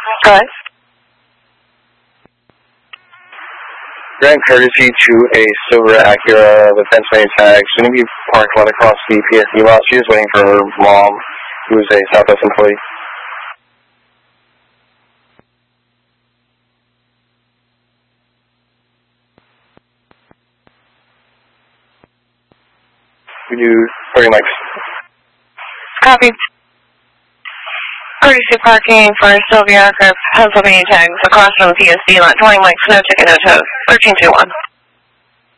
Go ahead. Grant courtesy to a silver Acura with Pennsylvania tags. She's going to be parked right across the PSD lot. She is waiting for her mom, who is a Southwest employee. We do 30 mics. Copy. Courtesy parking for Sylvia Acura, Pennsylvania tags across from PSD lot. 20 mics, no ticket, no tow. 1321.